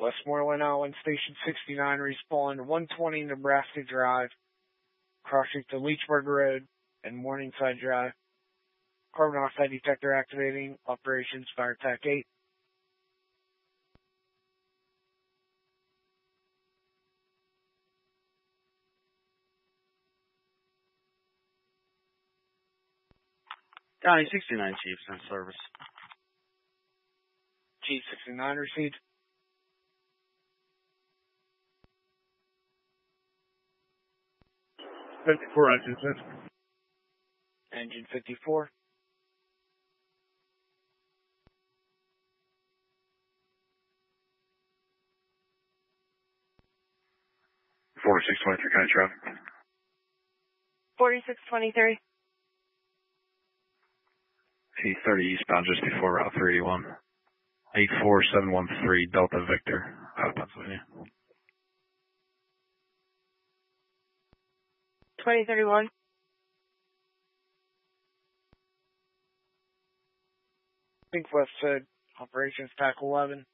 Westmoreland Island, Station 69, respawn 120 Nebraska Drive, crossing to Leechburg Road and Morningside Drive. Carbon monoxide detector activating. Operations Fire Attack 8. County 69 Chief, send service. Chief 69 received. Engine 54. County traffic. 4623. T30 eastbound just before Route 381. 84713 Delta Victor, out of Pennsylvania. 2031. Think West said operations TAC 11.